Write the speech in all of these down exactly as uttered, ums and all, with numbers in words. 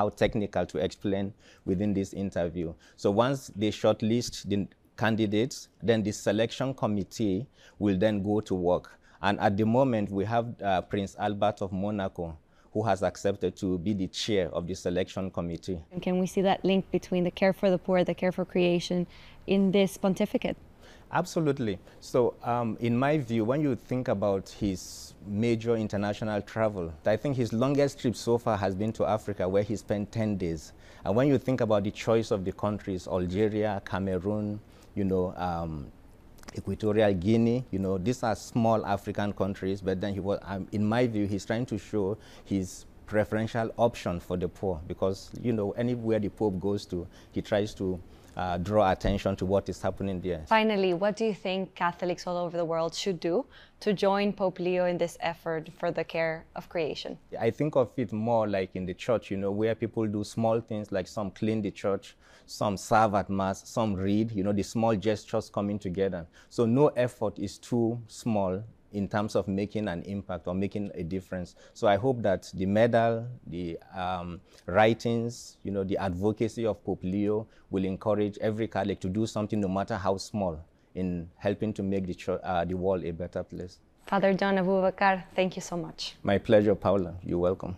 somehow technical to explain within this interview. So once they shortlist the candidates, then the selection committee will then go to work. And at the moment, we have uh, Prince Albert of Monaco, who has accepted to be the chair of the selection committee. And can we see that link between the care for the poor, the care for creation in this pontificate? Absolutely. So um, in my view, when you think about his major international travel, I think his longest trip so far has been to Africa, where he spent ten days. And when you think about the choice of the countries, Algeria, Cameroon, you know, um, Equatorial Guinea, you know, these are small African countries, but then he was, um, in my view, he's trying to show his preferential option for the poor, because, you know, anywhere the Pope goes to, he tries to uh, draw attention to what is happening there. Finally, what do you think Catholics all over the world should do to join Pope Leo in this effort for the care of creation? I think of it more like in the church, you know, where people do small things, like some clean the church, some serve at Mass, some read, you know, the small gestures coming together. So no effort is too small in terms of making an impact or making a difference. So I hope that the medal, the um, writings, you know, the advocacy of Pope Leo will encourage every Catholic to do something, no matter how small, in helping to make the, church, uh, the world a better place. Father John Abubakar, thank you so much. My pleasure, Paula. You're welcome.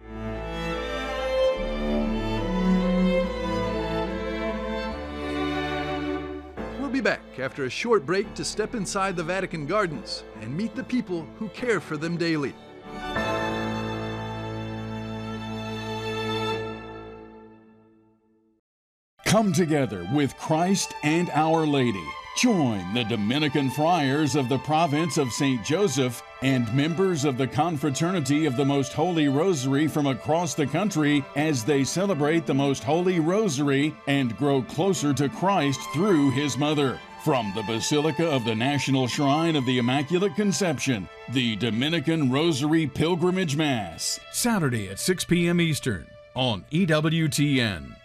We'll be back after a short break to step inside the Vatican Gardens and meet the people who care for them daily. Come together with Christ and Our Lady. Join the Dominican Friars of the province of Saint Joseph and members of the Confraternity of the Most Holy Rosary from across the country as they celebrate the Most Holy Rosary and grow closer to Christ through His Mother. From the Basilica of the National Shrine of the Immaculate Conception, the Dominican Rosary Pilgrimage Mass. Saturday at six p m Eastern on E W T N.